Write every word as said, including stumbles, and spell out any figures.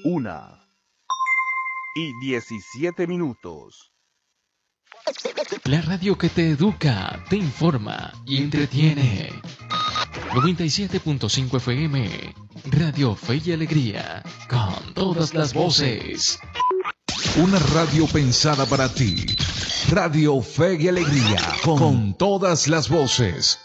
Una y diecisiete minutos. La radio que te educa, te informa y entretiene. noventa y siete punto cinco F M, Radio Fe y Alegría, con todas las voces. Una radio pensada para ti. Radio Fe y Alegría, con todas las voces.